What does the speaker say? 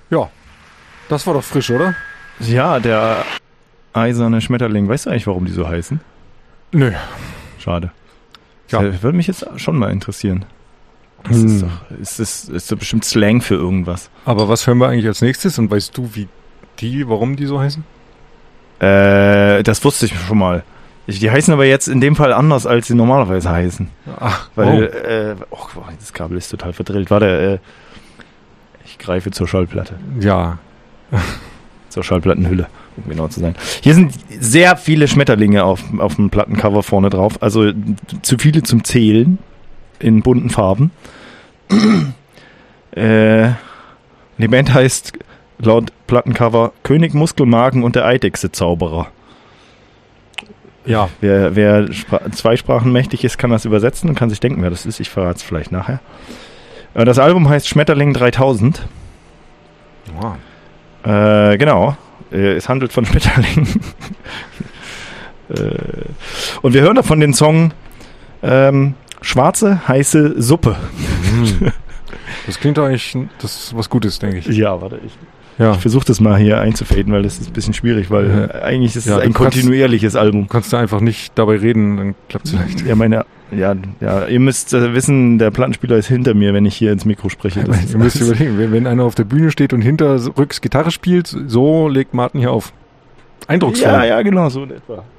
Ja, das war doch frisch, oder? Ja, der eiserne Schmetterling. Weißt du eigentlich, warum die so heißen? Nö. Schade. Ja. Das würde mich jetzt schon mal interessieren. Das ist doch bestimmt Slang für irgendwas. Aber was hören wir eigentlich als nächstes? Und weißt du, warum die so heißen? Das wusste ich schon mal. Die heißen aber jetzt in dem Fall anders, als sie normalerweise heißen. Ach, Weil, das Kabel ist total verdrillt. Warte, ich greife zur Schallplatte. Ja. Zur Schallplattenhülle, um genau zu sein. Hier sind sehr viele Schmetterlinge auf dem Plattencover vorne drauf. Also zu viele zum Zählen in bunten Farben. Die Band heißt laut Plattencover König Muskelmagen und der Eidechse-Zauberer. Ja. Wer zweisprachenmächtig ist, kann das übersetzen und kann sich denken, wer das ist. Ich verrate es vielleicht nachher. Das Album heißt Schmetterling 3000. Wow. Genau. Es handelt von Schmetterlingen. Und wir hören davon den Song Schwarze, heiße Suppe. Das klingt doch eigentlich, das ist was Gutes, denke ich. Ja, warte, ich Ja. versuche das mal hier einzufaden, weil das ist ein bisschen schwierig, weil eigentlich ist es ein kontinuierliches Album. Kannst du einfach nicht dabei reden, dann klappt es vielleicht. Ja, ihr müsst wissen, der Plattenspieler ist hinter mir, wenn ich hier ins Mikro spreche. Ihr müsst überlegen, wenn einer auf der Bühne steht und hinterrücks Gitarre spielt, so legt Martin hier auf. Eindrucksvoll. Ja, genau, so in etwa.